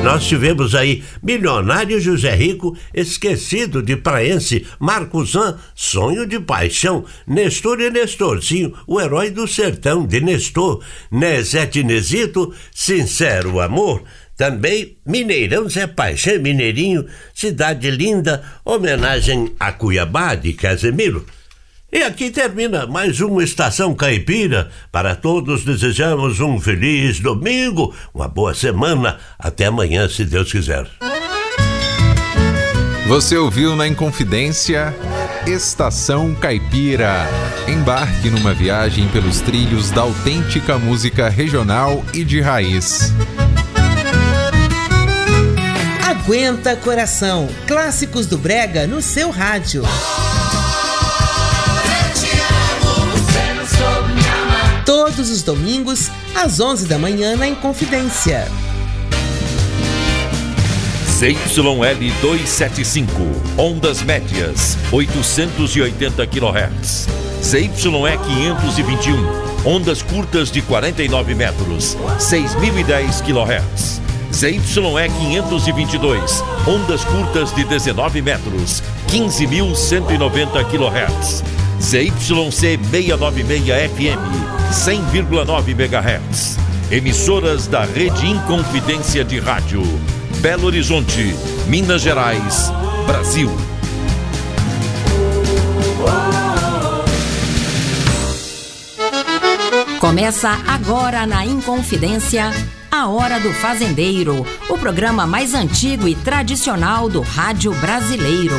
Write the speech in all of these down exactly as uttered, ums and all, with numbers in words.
nós tivemos aí Milionário José Rico, Esquecido de Praense, Marcosan, Sonho de Paixão, Nestor e Nestorzinho, O Herói do Sertão, de Nestor, Nezete Nezito, Sincero Amor. Também Mineirão Zé Paixão, Mineirinho, Cidade Linda, homenagem a Cuiabá, de Casemiro. E aqui termina mais uma Estação Caipira. Para todos desejamos um feliz domingo, uma boa semana. Até amanhã, se Deus quiser. Você ouviu na Inconfidência Estação Caipira. Embarque numa viagem pelos trilhos da autêntica música regional e de raiz. Aguenta Coração, clássicos do brega no seu rádio. Todos os domingos, às onze da manhã, na Inconfidência. Z Y L duzentos e setenta e cinco, ondas médias, oitocentos e oitenta quilohertz. Z Y E quinhentos e vinte e um, ondas curtas de quarenta e nove metros, seis mil e dez quilohertz. Z Y E quinhentos e vinte e dois, ondas curtas de dezenove metros, quinze mil cento e noventa quilohertz. Z Y C seiscentos e noventa e seis F M, cem vírgula nove megahertz. Emissoras da Rede Inconfidência de Rádio. Belo Horizonte, Minas Gerais, Brasil. Começa agora na Inconfidência, A Hora do Fazendeiro, o programa mais antigo e tradicional do rádio brasileiro.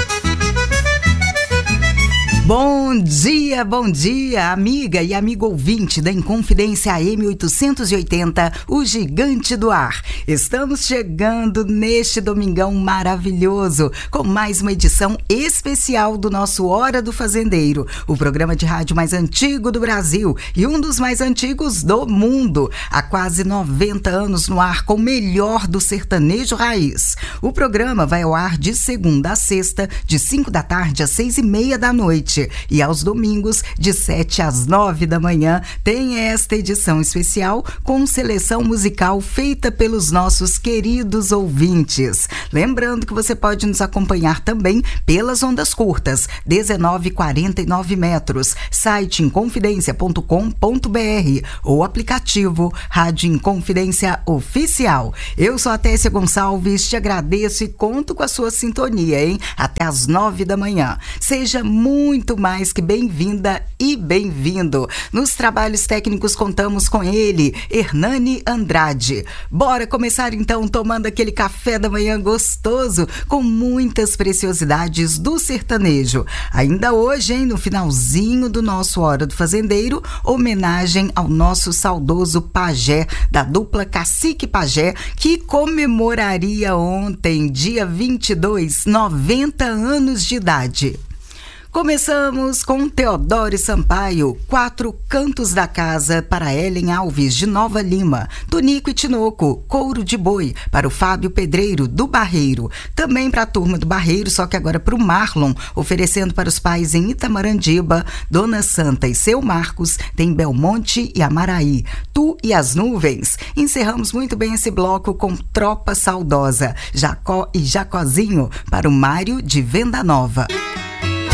Bom dia, bom dia, amiga e amigo ouvinte da Inconfidência A M oitocentos e oitenta, o gigante do ar. Estamos chegando neste domingão maravilhoso com mais uma edição especial do nosso Hora do Fazendeiro, o programa de rádio mais antigo do Brasil e um dos mais antigos do mundo. Há quase noventa anos no ar com o melhor do sertanejo raiz. O programa vai ao ar de segunda a sexta, de cinco da tarde às seis e meia da noite. E aos domingos, de sete às nove da manhã, tem esta edição especial com seleção musical feita pelos nossos queridos ouvintes. Lembrando que você pode nos acompanhar também pelas ondas curtas, dezenove e quarenta e nove metros, site inconfidencia ponto com ponto b r ou aplicativo Rádio Inconfidência Oficial. Eu sou a Tessia Gonçalves, te agradeço e conto com a sua sintonia, hein? Até às nove da manhã. Seja muito mais que bem-vinda e bem-vindo. Nos trabalhos técnicos contamos com ele, Hernani Andrade. Bora começar então tomando aquele café da manhã gostoso com muitas preciosidades do sertanejo. Ainda hoje, hein, no finalzinho do nosso Hora do Fazendeiro, homenagem ao nosso saudoso pajé da dupla Cacique Pajé, que comemoraria ontem, dia vinte e dois, noventa anos de idade. Começamos com Teodoro Sampaio, Quatro Cantos da Casa, para Ellen Alves, de Nova Lima. Tonico e Tinoco, Couro de Boi, para o Fábio Pedreiro, do Barreiro. Também para a turma do Barreiro, só que agora para o Marlon, oferecendo para os pais em Itamarandiba, Dona Santa e seu Marcos, tem Belmonte e Amaraí. Tu e as Nuvens. Encerramos muito bem esse bloco com Tropa Saudosa, Jacó e Jacozinho, para o Mário de Venda Nova.